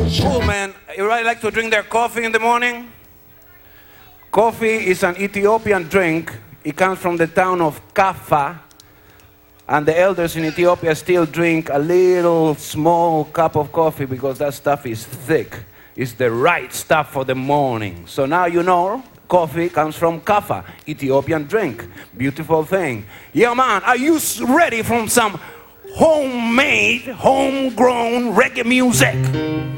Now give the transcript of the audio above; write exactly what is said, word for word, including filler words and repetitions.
Cool, man. Everybody like to drink their coffee in the morning? Coffee is an Ethiopian drink. It comes from the town of Kaffa. And the elders in Ethiopia still drink a little small cup of coffee because that stuff is thick. It's the right stuff for the morning. So now you know coffee comes from Kaffa, Ethiopian drink. Beautiful thing. Yeah, man, are you ready for some homemade, homegrown reggae music?